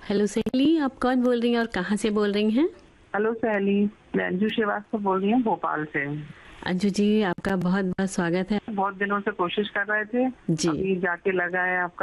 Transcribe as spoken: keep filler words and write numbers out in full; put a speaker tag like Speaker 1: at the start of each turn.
Speaker 1: Hello सहेली, आप कौन बोल रही हैं और कहाँ से बोल रही हैं?
Speaker 2: हेलो सहेली। मैं अंजू श्रीवास्तव बोल रही हूँ भोपाल से।
Speaker 1: अंजू जी, आपका बहुत बहुत स्वागत है।
Speaker 2: बहुत दिनों से कोशिश कर रहे थे,
Speaker 1: जी।
Speaker 2: अभी जाके लगा है आपका